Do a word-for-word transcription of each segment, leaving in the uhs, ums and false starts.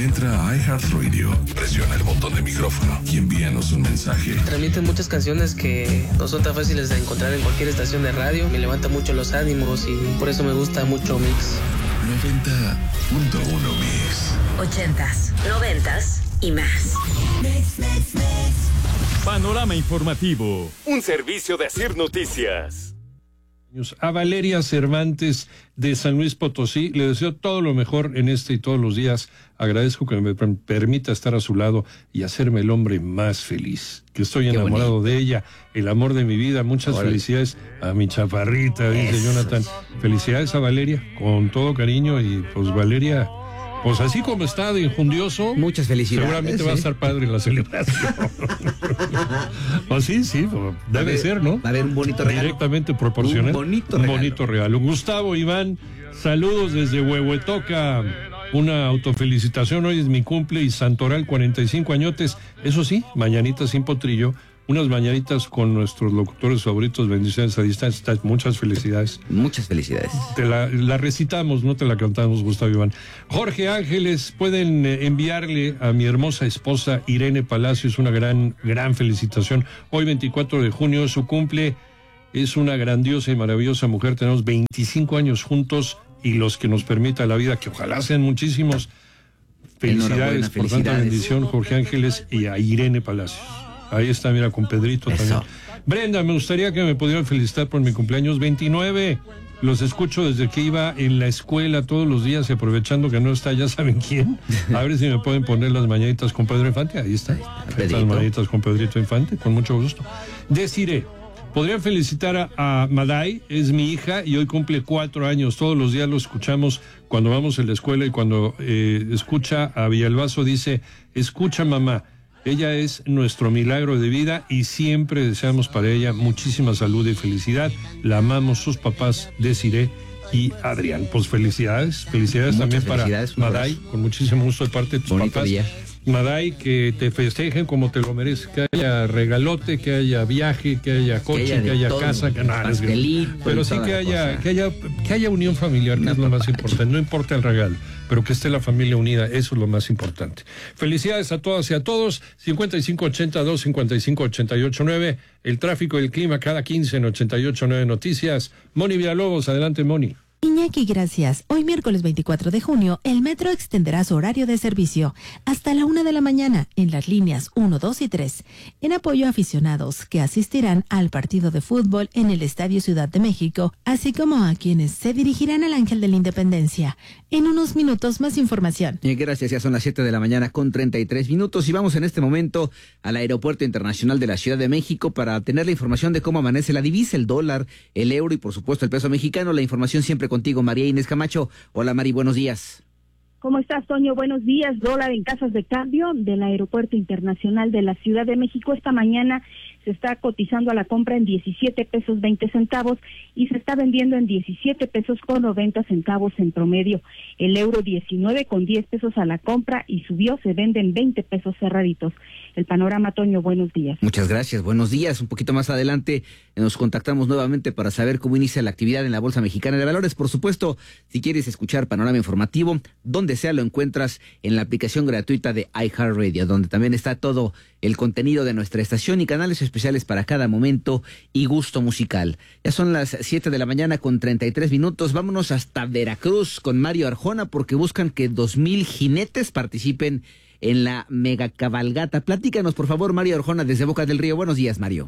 Entra a iHeartRadio, presiona el botón de micrófono y envíanos un mensaje. Transmiten muchas canciones que no son tan fáciles de encontrar en cualquier estación de radio. Me levanta mucho los ánimos y por eso me gusta mucho Mix. noventa punto uno Mix. Ochentas, noventas y más. Mix, mix, mix. Panorama informativo, un servicio de Asir Noticias. A Valeria Cervantes de San Luis Potosí le deseo todo lo mejor en este y todos los días. Agradezco que me permita estar a su lado y hacerme el hombre más feliz. Que estoy Qué enamorado bonito. de ella, el amor de mi vida. Muchas Órale. felicidades a mi chaparrita, dice Eso. Jonathan. Felicidades a Valeria, con todo cariño. Y pues Valeria, pues así como está de injundioso, muchas felicidades. Seguramente ¿sí? va a estar padre la celebración. Pues sí, sí, debe haber, ser, ¿no? Va a haber un bonito regalo. Directamente proporcional. Un bonito un regalo. bonito regalo. Gustavo Iván, saludos desde Huehuetoca. Una autofelicitación, hoy es mi cumple y Santoral, cuarenta y cinco añotes. Eso sí, mañanitas sin potrillo. Unas mañanitas con nuestros locutores favoritos, bendiciones a distancia. Muchas felicidades. Muchas felicidades. Te la, la recitamos, no te la cantamos, Gustavo Iván. Jorge Ángeles, pueden enviarle a mi hermosa esposa Irene Palacios una gran, gran felicitación. Hoy, veinticuatro de junio, su cumple. Es una grandiosa y maravillosa mujer. Tenemos veinticinco años juntos y los que nos permita la vida, que ojalá sean muchísimos. Felicidades por tanta bendición, Jorge Ángeles, y a Irene Palacios. Ahí está, mira, con Pedrito Eso. también. Brenda, me gustaría que me pudieran felicitar por mi cumpleaños veintinueve. Los escucho desde que iba en la escuela todos los días y aprovechando que no está, ya saben quién. A ver si me pueden poner las mañanitas con Pedro Infante. Ahí está. Las mañanitas con Pedrito Infante, con mucho gusto. Deciré, podrían felicitar a, a Maday, es mi hija y hoy cumple cuatro años. Todos los días lo escuchamos cuando vamos a la escuela y cuando eh, escucha a Villalbazo dice, escucha mamá. Ella es nuestro milagro de vida y siempre deseamos para ella muchísima salud y felicidad. La amamos sus papás, Desiree y Adrián. Pues felicidades, felicidades Muchas también felicidades, para Maday, con muchísimo gusto de parte de tus Bonito papás. Día. Maday, que te festejen como te lo mereces, que haya regalote, que haya viaje, que haya coche, que haya, que haya todo, casa, que nada, pero sí que haya, que haya que haya unión familiar, que no, es lo más importante. No importa el regalo, pero que esté la familia unida, eso es lo más importante. Felicidades a todas y a todos. cincuenta y cinco ochenta y dos, cincuenta y cinco ochenta y ocho nueve, el tráfico y el clima cada quince en ochenta y ocho nueve Noticias. Moni Villalobos, adelante, Moni. Iñaki, gracias. Hoy miércoles veinticuatro de junio, el metro extenderá su horario de servicio hasta la una de la mañana en las líneas uno, dos y tres, en apoyo a aficionados que asistirán al partido de fútbol en el Estadio Ciudad de México, así como a quienes se dirigirán al Ángel de la Independencia. En unos minutos más información. Y gracias, ya son las siete de la mañana con treinta y tres minutos y vamos en este momento al Aeropuerto Internacional de la Ciudad de México para tener la información de cómo amanece la divisa, el dólar, el euro y por supuesto el peso mexicano. La información siempre contigo, María Inés Camacho. Hola, Mari, buenos días. ¿Cómo estás, Toño? Buenos días. Dólar en casas de cambio del Aeropuerto Internacional de la Ciudad de México. Esta mañana se está cotizando a la compra en diecisiete pesos veinte centavos y se está vendiendo en diecisiete pesos con noventa centavos en promedio. El euro diecinueve con diez pesos a la compra y subió, se vende en veinte pesos cerraditos. El panorama, Toño, buenos días. Muchas gracias, buenos días. Un poquito más adelante nos contactamos nuevamente para saber cómo inicia la actividad en la Bolsa Mexicana de Valores. Por supuesto, si quieres escuchar Panorama Informativo, donde sea lo encuentras en la aplicación gratuita de iHeartRadio, donde también está todo el contenido de nuestra estación y canales especiales para cada momento y gusto musical. Ya son las siete de la mañana con treinta y tres minutos. Vámonos hasta Veracruz con Mario Arjona porque buscan que dos mil jinetes participen en la mega cabalgata. Platícanos, por favor, Mario Arjona, desde Boca del Río. Buenos días, Mario.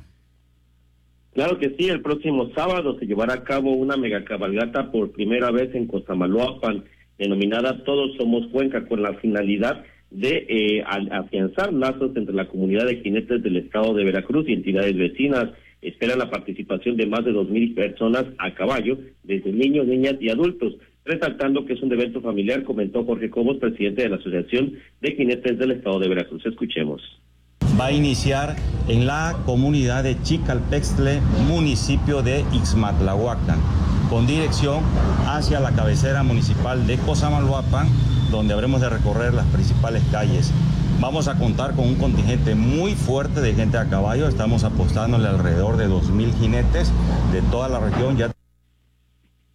Claro que sí, el próximo sábado se llevará a cabo una mega cabalgata por primera vez en Cosamaloapan, denominada Todos Somos Cuenca, con la finalidad de eh, afianzar lazos entre la comunidad de jinetes del estado de Veracruz y entidades vecinas. Esperan la participación de más de dos mil personas a caballo, desde niños, niñas y adultos, resaltando que es un evento familiar, comentó Jorge Cobos, presidente de la Asociación de Jinetes del estado de Veracruz. Escuchemos. Va a iniciar en la comunidad de Chicalpextle, municipio de Ixmatlahuacán, con dirección hacia la cabecera municipal de Cosamaloapan, donde habremos de recorrer las principales calles. Vamos a contar con un contingente muy fuerte de gente a caballo. Estamos apostándole alrededor de dos mil jinetes de toda la región. Ya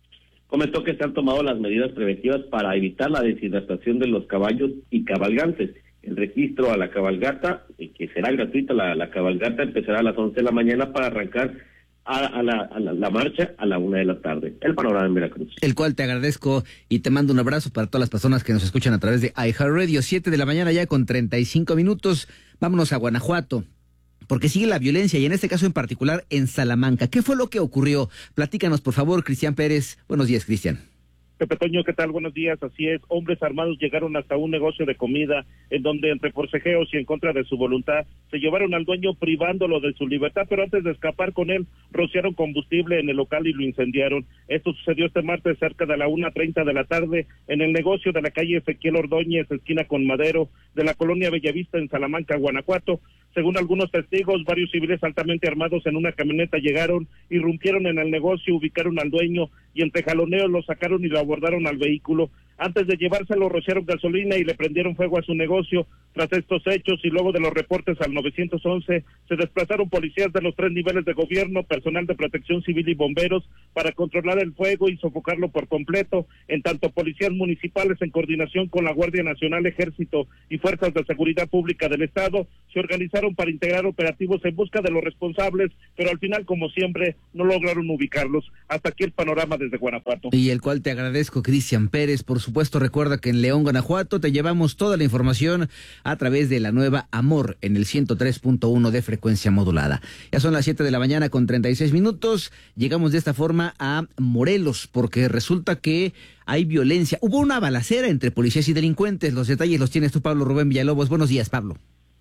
Comentó que se han tomado las medidas preventivas para evitar la deshidratación de los caballos y cabalgantes. El registro a la cabalgata, que será gratuita, la, la cabalgata empezará a las once de la mañana para arrancar a, a, la, a la, la marcha a la una de la tarde. El panorama en Veracruz. El cual te agradezco y te mando un abrazo para todas las personas que nos escuchan a través de iHeartRadio. Siete de la mañana ya con treinta y cinco minutos. Vámonos a Guanajuato, porque sigue la violencia y en este caso en particular en Salamanca. ¿Qué fue lo que ocurrió? Platícanos, por favor, Cristian Pérez. Buenos días, Cristian. Pepe Toño, ¿qué tal? Buenos días. Así es, hombres armados llegaron hasta un negocio de comida en donde entre forcejeos y en contra de su voluntad se llevaron al dueño privándolo de su libertad, pero antes de escapar con él rociaron combustible en el local y lo incendiaron. Esto sucedió este martes cerca de la una treinta de la tarde en el negocio de la calle Ezequiel Ordóñez, esquina con Madero, de la colonia Bellavista en Salamanca, Guanajuato. Según algunos testigos, varios civiles altamente armados en una camioneta llegaron, irrumpieron en el negocio, ubicaron al dueño y entre jaloneos lo sacaron y lo abordaron al vehículo. Antes de llevárselo, rociaron gasolina y le prendieron fuego a su negocio. Tras estos hechos y luego de los reportes al nueve once, se desplazaron policías de los tres niveles de gobierno, personal de protección civil y bomberos para controlar el fuego y sofocarlo por completo. En tanto, policías municipales en coordinación con la Guardia Nacional, Ejército y Fuerzas de Seguridad Pública del Estado se organizaron para integrar operativos en busca de los responsables, pero al final, como siempre, no lograron ubicarlos. Hasta aquí el panorama desde Guanajuato. Y el cual te agradezco, Cristian Pérez. Por supuesto, recuerda que en León, Guanajuato, te llevamos toda la información a través de la nueva Amor en el ciento tres punto uno de frecuencia modulada. Ya son las siete de la mañana con treinta y seis minutos. Llegamos de esta forma a Morelos, porque resulta que hay violencia. Hubo una balacera entre policías y delincuentes. Los detalles los tienes tú, Pablo Rubén Villalobos. Buenos días, Pablo.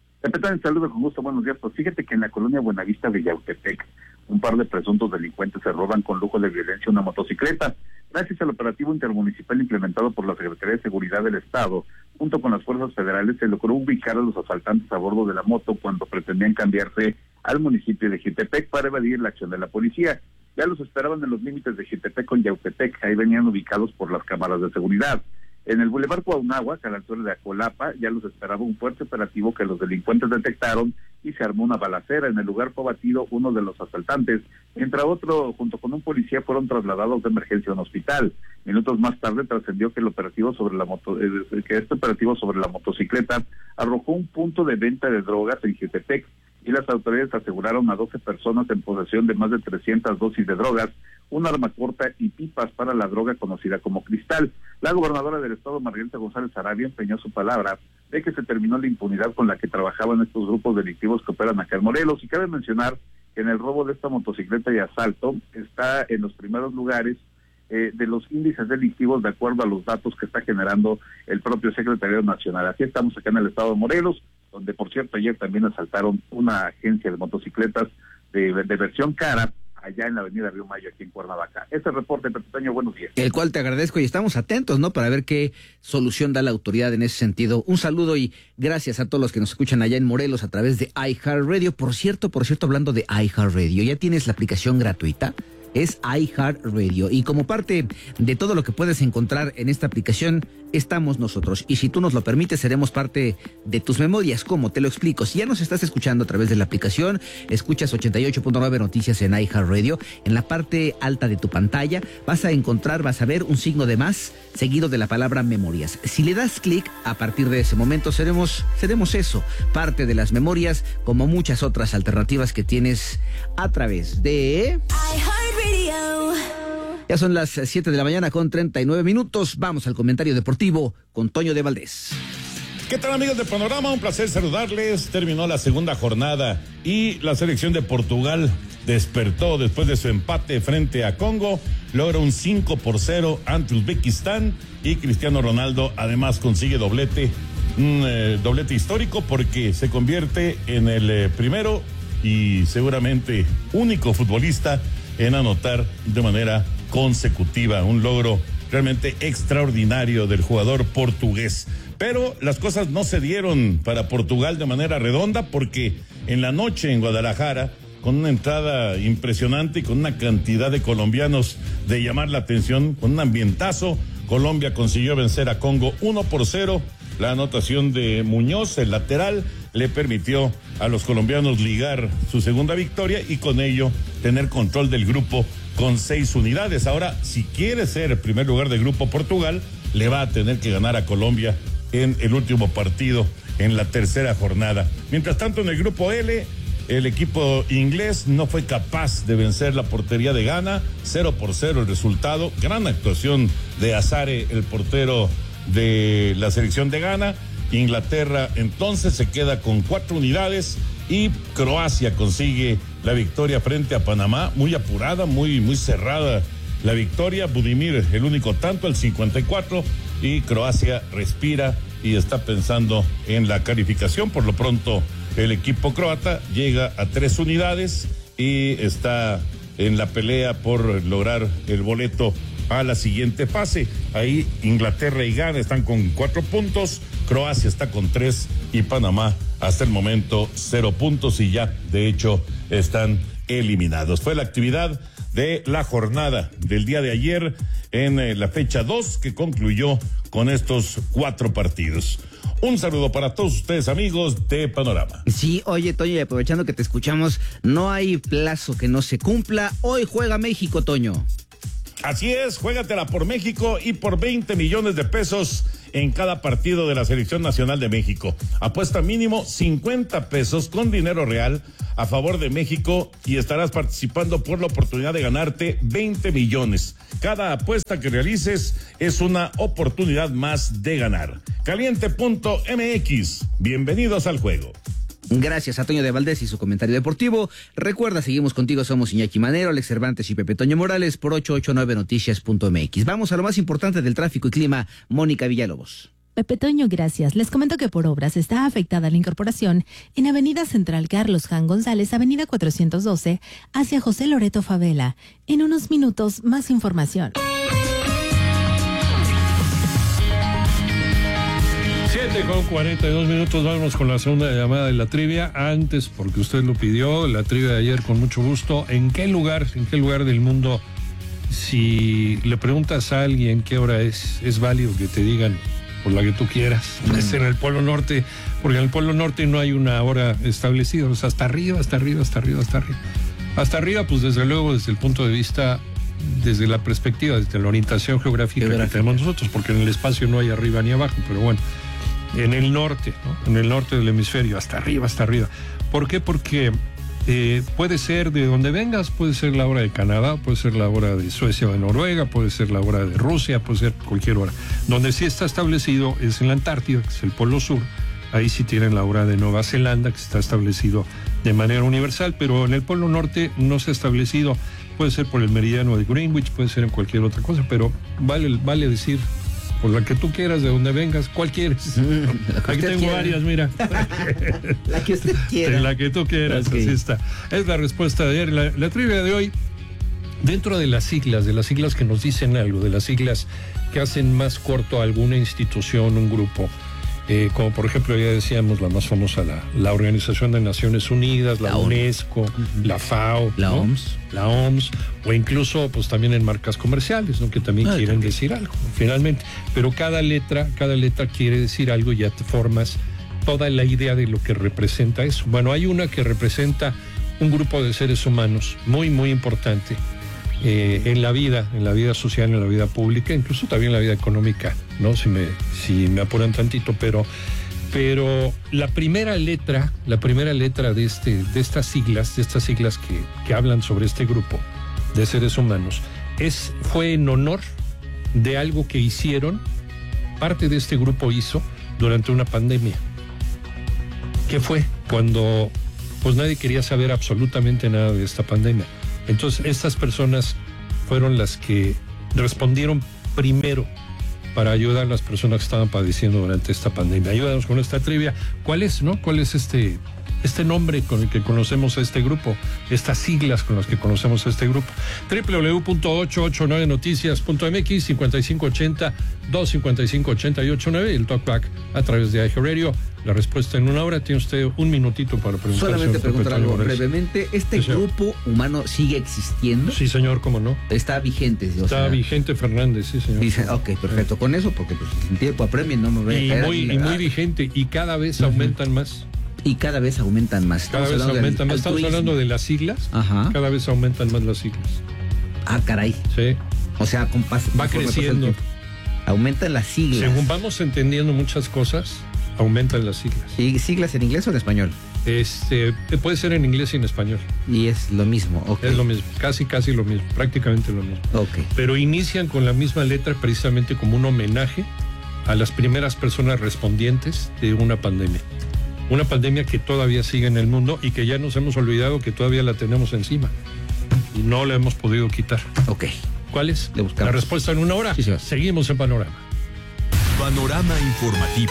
Te saludo con gusto, buenos días. Pues fíjate que en la colonia Buenavista de Yautepec, un par de presuntos delincuentes se roban con lujo de violencia una motocicleta. Gracias al operativo intermunicipal implementado por la Secretaría de Seguridad del Estado, junto con las fuerzas federales, se logró ubicar a los asaltantes a bordo de la moto cuando pretendían cambiarse al municipio de Jitepec para evadir la acción de la policía. Ya los esperaban en los límites de Jitepec con Yautepec, ahí venían ubicados por las cámaras de seguridad. En el Boulevard Cuauhnáhuac, a la altura de Acolapa, ya los esperaba un fuerte operativo que los delincuentes detectaron y se armó una balacera. En el lugar fue abatido uno de los asaltantes. Mientras otro, junto con un policía, fueron trasladados de emergencia a un hospital. Minutos más tarde trascendió que el operativo sobre la moto, eh, que este operativo sobre la motocicleta arrojó un punto de venta de drogas en Jitepec y las autoridades aseguraron a doce personas en posesión de más de trescientas dosis de drogas, un arma corta y pipas para la droga conocida como cristal. La gobernadora del estado, Margarita González Arabia, empeñó su palabra de que se terminó la impunidad con la que trabajaban estos grupos delictivos que operan acá en Morelos. Y cabe mencionar que en el robo de esta motocicleta y asalto está en los primeros lugares eh, de los índices delictivos de acuerdo a los datos que está generando el propio Secretario Nacional. Así estamos acá en el estado de Morelos, donde por cierto ayer también asaltaron una agencia de motocicletas de, de versión cara allá en la avenida Río Mayo, aquí en Cuernavaca. Este reporte, Pepe Toño, buenos días. El cual te agradezco y estamos atentos, ¿no?, para ver qué solución da la autoridad en ese sentido. Un saludo y gracias a todos los que nos escuchan allá en Morelos a través de iHeartRadio. Por cierto, por cierto, hablando de iHeartRadio, ¿ya tienes la aplicación gratuita? Es iHeartRadio y como parte de todo lo que puedes encontrar en esta aplicación estamos nosotros y si tú nos lo permites seremos parte de tus memorias. ¿Cómo? Te lo explico. Si ya nos estás escuchando a través de la aplicación, escuchas ochenta y ocho punto nueve Noticias en iHeartRadio, en la parte alta de tu pantalla vas a encontrar, vas a ver un signo de más seguido de la palabra memorias. Si le das clic, a partir de ese momento seremos, seremos eso, parte de las memorias, como muchas otras alternativas que tienes a través de iHeartRadio. Ya son las siete de la mañana con treinta y nueve minutos. Vamos al comentario deportivo con Toño de Valdés. ¿Qué tal, amigos de Panorama? Un placer saludarles. Terminó la segunda jornada y la selección de Portugal despertó después de su empate frente a Congo. Logra un cinco por cero ante Uzbekistán y Cristiano Ronaldo además consigue doblete, un eh, doblete histórico porque se convierte en el eh, primero y seguramente único futbolista en anotar de manera consecutiva, un logro realmente extraordinario del jugador portugués. Pero las cosas no se dieron para Portugal de manera redonda porque en la noche en Guadalajara, con una entrada impresionante y con una cantidad de colombianos de llamar la atención, con un ambientazo, Colombia consiguió vencer a Congo uno por cero. La anotación de Muñoz, el lateral, le permitió a los colombianos ligar su segunda victoria y con ello tener control del grupo con seis unidades. Ahora, si quiere ser el primer lugar del grupo Portugal, le va a tener que ganar a Colombia en el último partido, en la tercera jornada. Mientras tanto, en el grupo L, el equipo inglés no fue capaz de vencer la portería de Ghana, cero por cero el resultado. Gran actuación de Azare, el portero de la selección de Ghana. Inglaterra entonces se queda con cuatro unidades y Croacia consigue la victoria frente a Panamá, muy apurada, muy, muy cerrada la victoria. Budimir el único tanto, el cincuenta y cuatro, y Croacia respira y está pensando en la calificación. Por lo pronto el equipo croata llega a tres unidades y está en la pelea por lograr el boleto a la siguiente fase. Ahí Inglaterra y Ghana están con cuatro puntos, Croacia está con tres y Panamá hasta el momento cero puntos y ya de hecho están eliminados. Fue la actividad de la jornada del día de ayer en eh, la fecha dos, que concluyó con estos cuatro partidos. Un saludo para todos ustedes, amigos de Panorama. Sí, oye, Toño, y aprovechando que te escuchamos, no hay plazo que no se cumpla. Hoy juega México, Toño. Así es, juégatela por México y por veinte millones de pesos en cada partido de la Selección Nacional de México. Apuesta mínimo cincuenta pesos con dinero real a favor de México y estarás participando por la oportunidad de ganarte veinte millones. Cada apuesta que realices es una oportunidad más de ganar. Caliente punto M X. Bienvenidos al juego. Gracias a Toño de Valdés y su comentario deportivo. Recuerda, seguimos contigo, somos Iñaki Manero, Alex Cervantes y Pepe Toño Morales por ochocientos ochenta y nueve noticias punto M X. Vamos a lo más importante del tráfico y clima, Mónica Villalobos. Pepe Toño, gracias. Les comento que por obras está afectada la incorporación en Avenida Central Carlos Jan González, Avenida cuatrocientos doce, hacia José Loreto Favela. En unos minutos, más información. siete con cuarenta y dos minutos, vamos con la segunda llamada de la trivia. Antes, porque usted lo pidió, la trivia de ayer con mucho gusto. ¿En qué lugar, en qué lugar del mundo, si le preguntas a alguien qué hora es, es válido que te digan por la que tú quieras? Mm. Es en el Polo Norte, porque en el Polo Norte no hay una hora establecida, o sea, hasta arriba, hasta arriba, hasta arriba, hasta arriba. Hasta arriba, pues desde luego, desde el punto de vista, desde la perspectiva, desde la orientación geográfica, geográfica que tenemos nosotros, porque en el espacio no hay arriba ni abajo, pero bueno. En el norte, ¿no? En el norte del hemisferio, hasta arriba, hasta arriba. ¿Por qué? Porque eh, puede ser de donde vengas, puede ser la hora de Canadá, puede ser la hora de Suecia o de Noruega, puede ser la hora de Rusia, puede ser cualquier hora. Donde sí está establecido es en la Antártida, que es el Polo Sur. Ahí sí tienen la hora de Nueva Zelanda, que está establecido de manera universal, pero en el Polo Norte no se ha establecido. Puede ser por el meridiano de Greenwich, puede ser en cualquier otra cosa, pero vale, vale decir... por la que tú quieras, de donde vengas, ¿cuál quieres? Aquí tengo quiera. varias, mira. La que usted quiera. De la que tú quieras, okay. Así está. Es la respuesta de ayer. La, la trivia de hoy, dentro de las siglas, de las siglas que nos dicen algo, de las siglas que hacen más corto a alguna institución, un grupo, eh, como por ejemplo ya decíamos la más famosa, la, la Organización de Naciones Unidas, la, la UNESCO, uh-huh. la FAO, la ¿no? O M S, la O M S, o incluso pues también en marcas comerciales, ¿no? Que también ah, quieren también. decir algo, finalmente. Pero cada letra, cada letra quiere decir algo y ya te formas toda la idea de lo que representa eso. Bueno, hay una que representa un grupo de seres humanos muy, muy importante eh, en la vida, en la vida social, en la vida pública, incluso también en la vida económica, ¿no? Si me, si me apuran tantito, pero, pero la primera letra, la primera letra de este, de estas siglas, de estas siglas que, que hablan sobre este grupo de seres humanos, es, fue en honor de algo que hicieron, parte de este grupo hizo durante una pandemia. ¿Qué fue? Cuando pues nadie quería saber absolutamente nada de esta pandemia. Entonces, estas personas fueron las que respondieron primero para ayudar a las personas que estaban padeciendo durante esta pandemia. Ayúdanos con esta trivia. ¿Cuál es, no? ¿Cuál es este, este nombre con el que conocemos a este grupo? Estas siglas con las que conocemos a este grupo. doble u doble u doble u punto ochocientos ochenta y nueve noticias punto M X, cincuenta y cinco ochenta, doscientos cincuenta y cinco, ochenta y ocho nueve, y el talkback a través de iHeartRadio. La respuesta en una hora. Tiene usted un minutito para preguntar. Solamente preguntar algo brevemente. ¿Este sí, grupo humano sigue existiendo? Sí, señor, ¿cómo no? Está vigente. O Está sea, vigente Fernández, sí, señor. Dice, ok, perfecto. Con eso, porque pues, sin tiempo apremien, no me voy a y caer muy, aquí, y muy vigente. Y cada vez uh-huh. aumentan más. Y cada vez aumentan más. Cada vez aumentan más. Estamos hablando de las siglas. Ajá. Cada vez aumentan más las siglas. Ah, caray. Sí. O sea, con pas- va creciendo. Aumentan las siglas. Según vamos entendiendo muchas cosas, aumentan las siglas. ¿Y siglas en inglés o en español? Este, puede ser en inglés y en español. Y es lo mismo, ok. Es lo mismo, casi, casi lo mismo, prácticamente lo mismo. Ok. Pero inician con la misma letra precisamente como un homenaje a las primeras personas respondientes de una pandemia. Una pandemia que todavía sigue en el mundo y que ya nos hemos olvidado que todavía la tenemos encima. Y no la hemos podido quitar. Ok. ¿Cuál es? Le buscamos. La respuesta en una hora. Sí, sí. Seguimos en Panorama. Panorama Informativo.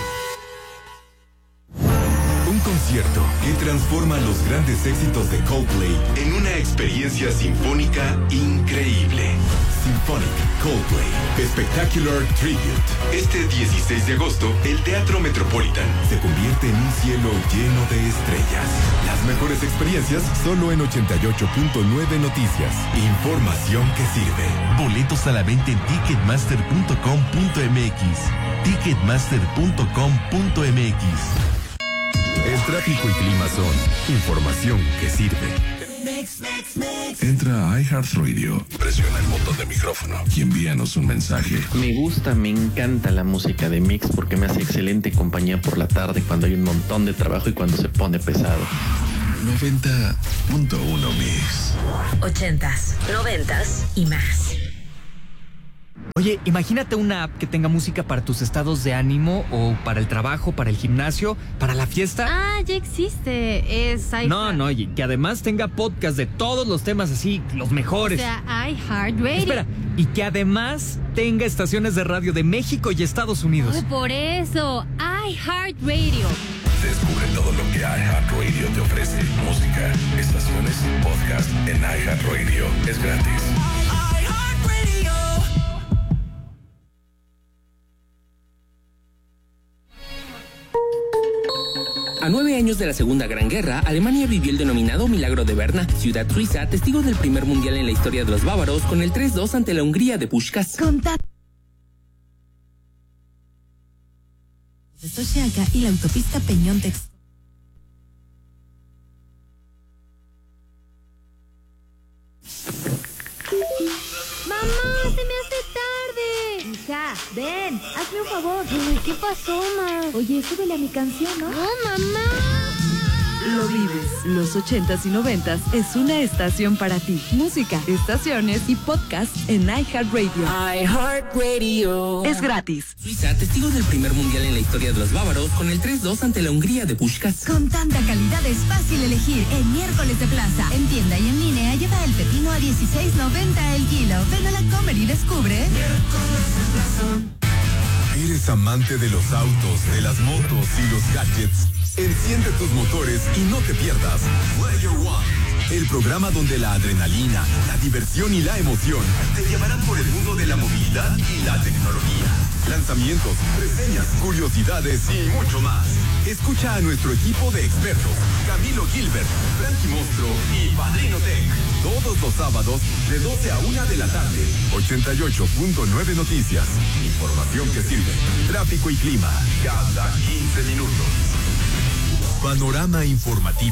Un concierto que transforma los grandes éxitos de Coldplay en una experiencia sinfónica increíble. Symphonic Coldplay Spectacular Tribute. Este dieciséis de agosto, el Teatro Metropolitan se convierte en un cielo lleno de estrellas. Las mejores experiencias solo en ochenta y ocho punto nueve Noticias. Información que sirve. Boletos a la venta en ticketmaster punto com punto m x. ticketmaster punto com punto m x. El tráfico y clima son información que sirve. Entra a iHeartRadio, presiona el botón de micrófono y envíanos un mensaje. Me gusta, me encanta la música de Mix porque me hace excelente compañía por la tarde cuando hay un montón de trabajo y cuando se pone pesado. noventa punto uno Mix. Ochentas, noventas y más. Oye, imagínate una app que tenga música para tus estados de ánimo o para el trabajo, para el gimnasio, para la fiesta. Ah, ya existe. Es iHeart. No, no, y que además tenga podcast de todos los temas así, los mejores. O sea, iHeartRadio. Espera, y que además tenga estaciones de radio de México y Estados Unidos. Oh, por eso, iHeartRadio. Descubre todo lo que iHeartRadio te ofrece. Música, estaciones, podcast en iHeartRadio. Es gratis. A nueve años de la Segunda Gran Guerra, Alemania vivió el denominado Milagro de Berna, ciudad suiza, testigo del primer mundial en la historia de los bávaros, con el tres dos ante la Hungría de Puskás. Contacto. De Sochiaca y la autopista Peñón Tex. ¡Mamá, se me hace tarde! Hija, ven, hazme un favor. Ay, ¿qué pasó, ma? Oye, súbele a mi canción, ¿no? No, mamá. Lo vives. Los ochentas y noventas es una estación para ti. Música, estaciones y podcasts en iHeartRadio. iHeartRadio. Es gratis. Suiza, testigo del primer mundial en la historia de los bávaros, con el tres dos ante la Hungría de Puskás. Con tanta calidad es fácil elegir en miércoles de plaza. En tienda y en línea lleva el pepino a dieciséis noventa el kilo. Ven a la Comer y descubre. Miércoles de plaza. ¿Eres amante de los autos, de las motos y los gadgets? Enciende tus motores y no te pierdas Player One, el programa donde la adrenalina, la diversión y la emoción te llevarán por el mundo de la movilidad y la tecnología. Lanzamientos, reseñas, curiosidades y mucho más. Escucha a nuestro equipo de expertos, Camilo Gilbert, Frankie Monstro y Padrino Tech, todos los sábados de doce a una de la tarde. ochenta y ocho punto nueve Noticias. Información que sirve. Tráfico y clima cada quince minutos. Panorama Informativo.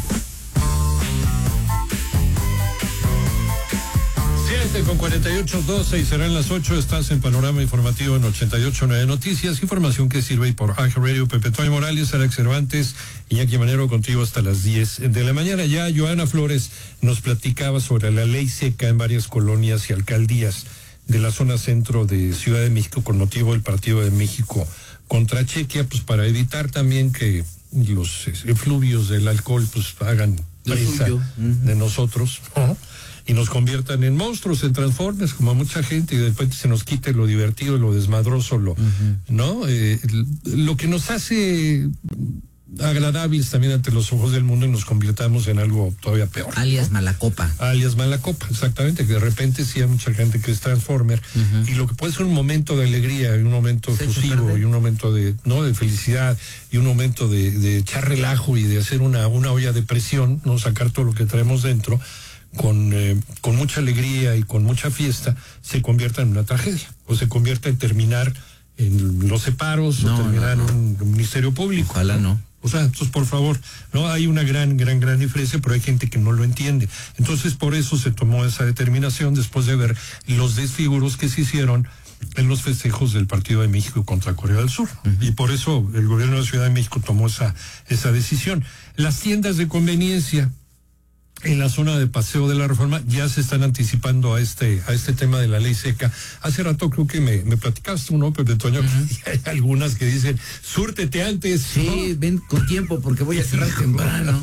siete con cuarenta y ocho, doce y serán las ocho. Estás en Panorama Informativo en ochenta y ocho punto nueve Noticias. Información que sirve y por iHeartRadio. Pepe Toño Morales, Alex Cervantes, Iñaki Manero contigo hasta las diez de la mañana. Ya Joana Flores nos platicaba sobre la ley seca en varias colonias y alcaldías de la zona centro de Ciudad de México con motivo del Partido de México contra Chequia, pues para evitar también que los efluvios del alcohol pues hagan presa uh-huh. de nosotros, ¿no? Y nos conviertan en monstruos, en transformes, como a mucha gente, y de repente se nos quite lo divertido, lo desmadroso, lo, uh-huh. ¿no? Eh, lo que nos hace agradables también ante los ojos del mundo y nos convirtamos en algo todavía peor. Alias Malacopa. Alias Malacopa, exactamente, que de repente sí hay mucha gente que es transformer, uh-huh. y lo que puede ser un momento de alegría, y un momento efusivo, y un momento de, ¿no? de felicidad, y un momento de, de echar relajo y de hacer una, una olla de presión, no sacar todo lo que traemos dentro, con, eh, con mucha alegría y con mucha fiesta, se convierta en una tragedia, o se convierta en terminar en los separos, no, o terminar no, no. en un ministerio público. Ojalá no. O sea, entonces, por favor, no hay una gran, gran, gran diferencia, pero hay gente que no lo entiende. Entonces, por eso se tomó esa determinación después de ver los desfiguros que se hicieron en los festejos del Partido de México contra Corea del Sur. Uh-huh. Y por eso el gobierno de la Ciudad de México tomó esa, esa decisión. Las tiendas de conveniencia en la zona de Paseo de la Reforma ya se están anticipando a este a este tema de la ley seca. Hace rato creo que me, me platicaste uno, Pepe Toño, uh-huh. y hay algunas que dicen, súrtete antes. Sí, ¿no? Ven con tiempo porque voy a cerrar temprano.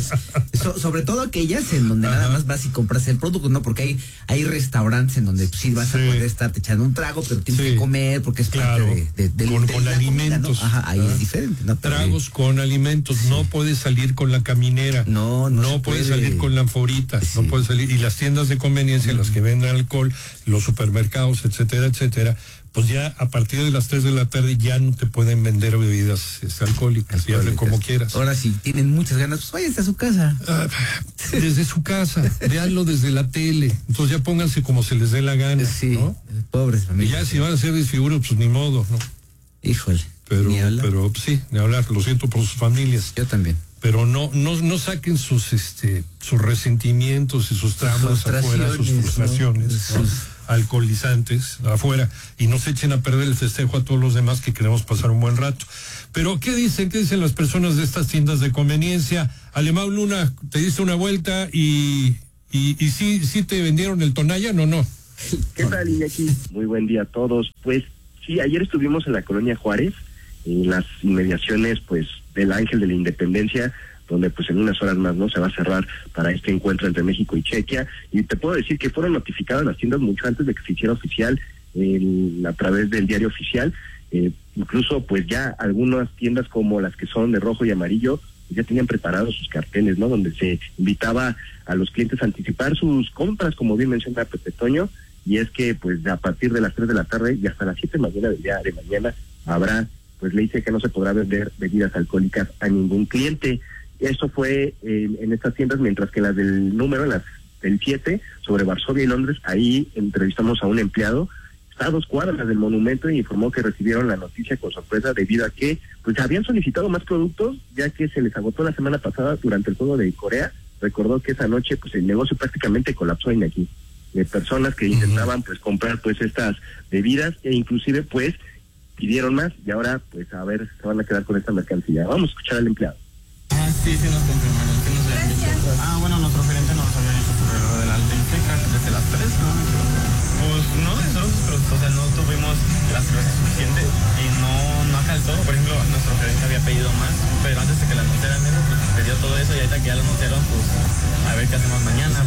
so, sobre todo aquellas en donde uh-huh. nada más vas y compras el producto, ¿no? Porque hay hay restaurantes en donde pues, sí vas sí. a poder estarte echando un trago, pero tienes sí. que comer porque es claro. parte de, de, de, con, de con la alimentos. Comida, ¿no? Ajá, ahí uh-huh. es diferente, ¿no? Pero Tragos sí. con alimentos, sí. no puedes salir con la caminera. No, no, no puedes puede. salir con la anforita, sí. no puedes salir, y las tiendas de conveniencia, uh-huh. las que venden alcohol, los supermercados, etcétera, etcétera, pues ya a partir de las tres de la tarde ya no te pueden vender bebidas este, alcohólicas, y hazle como quieras. Ahora si tienen muchas ganas, pues váyanse a su casa. Ah, desde su casa, véanlo desde la tele, entonces ya pónganse como se les dé la gana, sí, ¿no? Pobres familias. Y ya si van a hacer desfiguros, pues ni modo, ¿no? Híjole. Pero, pero sí, ni hablar, lo siento por sus familias. Yo también. Pero no, no, no saquen sus, este, sus resentimientos y sus traumas afuera, sus frustraciones, ¿no? Sus alcoholizantes afuera, y no se echen a perder el festejo a todos los demás que queremos pasar un buen rato. Pero ¿qué dicen? ¿Qué dicen las personas de estas tiendas de conveniencia? Alemão Luna, te diste una vuelta y, y, y sí, sí te vendieron el Tonaya, ¿no? no? ¿Qué tal, Iñaki? Muy buen día a todos. Pues sí, ayer estuvimos en la colonia Juárez, en las inmediaciones, pues, del Ángel de la Independencia, donde pues en unas horas más no se va a cerrar para este encuentro entre México y Chequia, y te puedo decir que fueron notificadas las tiendas mucho antes de que se hiciera oficial el, a través del diario oficial. Eh, incluso pues ya algunas tiendas como las que son de rojo y amarillo ya tenían preparados sus carteles, ¿no? Donde se invitaba a los clientes a anticipar sus compras, como bien menciona Pepe Toño, y es que pues a partir de las tres de la tarde y hasta las siete de la mañana del día de mañana habrá, pues le dice que no se podrá vender bebidas alcohólicas a ningún cliente. Eso fue eh, en estas tiendas, mientras que las del número, las del siete, sobre Varsovia y Londres, ahí entrevistamos a un empleado, está a dos cuadras del monumento, y informó que recibieron la noticia con sorpresa debido a que pues habían solicitado más productos, ya que se les agotó la semana pasada durante el juego de Corea. Recordó que esa noche pues el negocio prácticamente colapsó en aquí, de personas que intentaban pues comprar pues estas bebidas, e inclusive pues pidieron más, y ahora pues a ver, se van a quedar con esta mercancía. Vamos a escuchar al empleado. Ah, sí, sí nos confirmaron, que nos habían dicho. Ah, bueno, nuestro gerente nos había dicho sobre lo de la alta infeca desde las tres, ¿no? Pues no, nosotros, pero, o sea, no tuvimos la cerveza suficiente y no, no alcanzó. Por ejemplo, nuestro gerente había pedido más, pero antes de que la anunciaran eso, pues pidió todo eso, y ahorita que ya lo anunciaron, pues a ver qué hacemos mañana.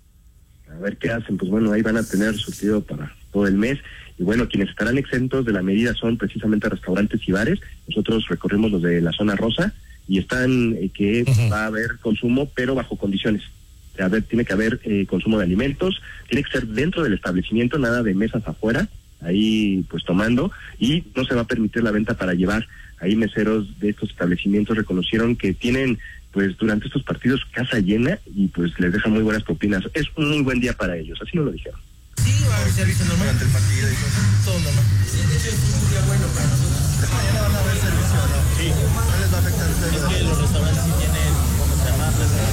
A ver qué hacen, pues bueno, ahí van a tener surtido para todo el mes. Y bueno, quienes estarán exentos de la medida son precisamente restaurantes y bares. Nosotros recorrimos los de la zona rosa, y están eh, que uh-huh. va a haber consumo, pero bajo condiciones. A ver, tiene que haber eh, consumo de alimentos, tiene que ser dentro del establecimiento, nada de mesas afuera, ahí pues tomando, y no se va a permitir la venta para llevar. Ahí meseros de estos establecimientos reconocieron que tienen pues durante estos partidos casa llena, y pues les dejan muy buenas propinas. Es un muy buen día para ellos, así nos lo dijeron. Sí, va a haber servicio normal durante el partido y todo, todo normal. Sí, de hecho es un día bueno para nosotros. Mañana van a haber servicio, ¿no? Sí. No les va a afectar a ustedes. Es que los restaurantes sí tienen, ¿cómo se llama?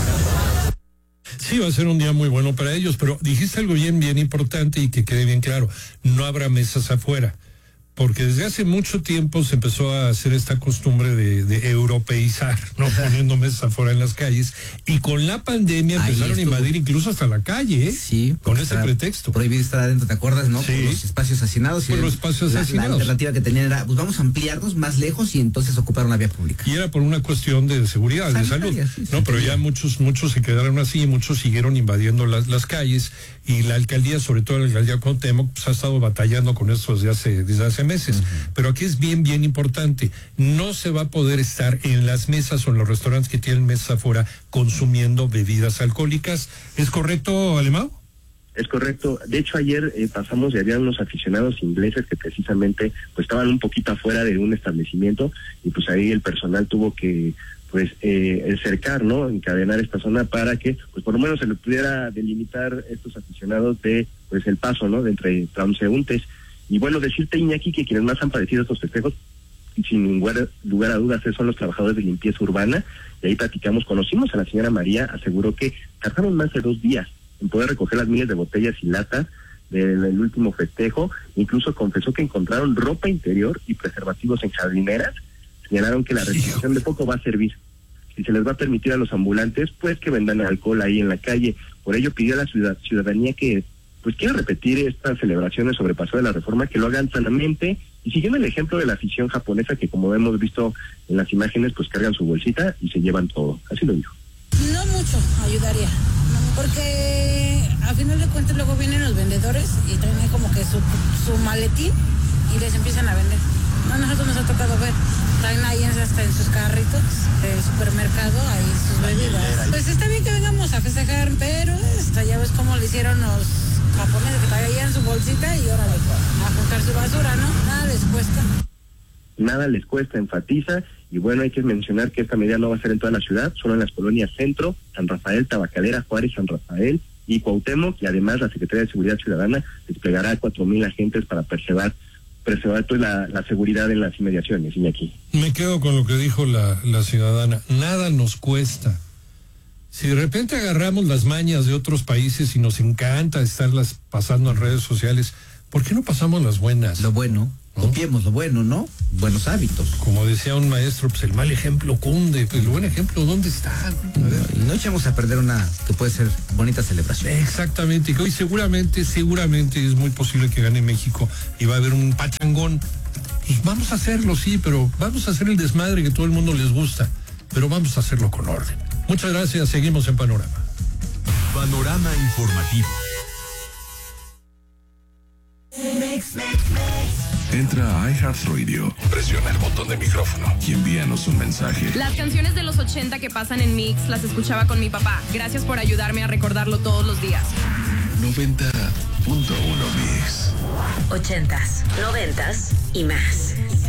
Sí, va a ser un día muy bueno para ellos, pero dijiste algo bien, bien importante, y que quede bien claro, no habrá mesas afuera, porque desde hace mucho tiempo se empezó a hacer esta costumbre de, de europeizar, no poniendo mesas afuera en las calles, y con la pandemia Ahí empezaron estuvo. a invadir incluso hasta la calle, ¿eh? Sí, con ese pretexto. Prohibido estar adentro, ¿te acuerdas, no? Sí. Por los espacios hacinados. Por los espacios la, hacinados. La alternativa que tenían era, pues vamos a ampliarnos más lejos, y entonces ocuparon la vía pública. Y era por una cuestión de seguridad, Sanitaria, de salud. Sí, no, pero ya muchos, muchos se quedaron así, muchos siguieron invadiendo las, las calles, y la alcaldía, sobre todo la alcaldía Cuauhtémoc, pues ha estado batallando con esto desde hace, desde hace meses. Uh-huh. Pero aquí es bien, bien importante, no se va a poder estar en las mesas o en los restaurantes que tienen mesas afuera consumiendo bebidas alcohólicas. ¿Es correcto, Alemão? Es correcto. De hecho, ayer eh, pasamos y había unos aficionados ingleses que precisamente pues estaban un poquito afuera de un establecimiento, y pues ahí el personal tuvo que pues eh, cercar, ¿no? Encadenar esta zona para que pues por lo menos se le pudiera delimitar estos aficionados de pues el paso, ¿no? De entre transeúntes. Y bueno, decirte, Iñaki, que quienes más han padecido estos festejos sin lugar, lugar a dudas son los trabajadores de limpieza urbana. Y ahí platicamos, conocimos a la señora María, aseguró que tardaron más de dos días en poder recoger las miles de botellas y latas del, del último festejo. Incluso confesó que encontraron ropa interior y preservativos en jardineras. Señalaron que la restricción de poco va a servir. Si se les va a permitir a los ambulantes, pues que vendan alcohol ahí en la calle. Por ello pidió a la ciudad, ciudadanía que pues quiera repetir estas celebraciones sobre paso de la reforma, que lo hagan sanamente y siguiendo el ejemplo de la afición japonesa que, como hemos visto en las imágenes, pues cargan su bolsita y se llevan todo. Así lo dijo. No mucho, ayudaría, porque a final de cuentas luego vienen los vendedores y traen ahí como que su, su maletín y les empiezan a vender. No, a nosotros nos ha tocado ver, traen ahí hasta en sus carritos del supermercado ahí sus bebidas. Pues está bien que vengamos a festejar, pero esta, ya ves cómo le hicieron los japoneses, que traían su bolsita y órale, a juntar su basura, ¿no? Nada les cuesta. Nada les cuesta, enfatiza. Y bueno, hay que mencionar que esta medida no va a ser en toda la ciudad, solo en las colonias Centro, San Rafael, Tabacalera, Juárez, San Rafael y Cuauhtémoc. Y además la Secretaría de Seguridad Ciudadana desplegará cuatro mil agentes para preservar preservar pues, la, la seguridad en las inmediaciones. Y aquí me quedo con lo que dijo la, la ciudadana. Nada nos cuesta. Si de repente agarramos las mañas de otros países y nos encanta estarlas pasando en redes sociales, ¿por qué no pasamos las buenas? Lo bueno, ¿no? Copiemos lo bueno, ¿no? Buenos hábitos. Como decía un maestro, pues el mal ejemplo cunde, pues el buen ejemplo, ¿dónde está? No, y no echamos a perder una que puede ser bonita celebración. Exactamente, y que hoy seguramente, seguramente es muy posible que gane México y va a haber un pachangón. Pues vamos a hacerlo, sí, pero vamos a hacer el desmadre que todo el mundo les gusta, pero vamos a hacerlo con orden. Muchas gracias, seguimos en Panorama. Panorama Informativo. Entra a iHeartRadio, presiona el botón de micrófono y envíanos un mensaje. Las canciones de los ochenta que pasan en Mix las escuchaba con mi papá. Gracias por ayudarme a recordarlo todos los días. noventa punto uno Mix. Ochentas, noventas y más.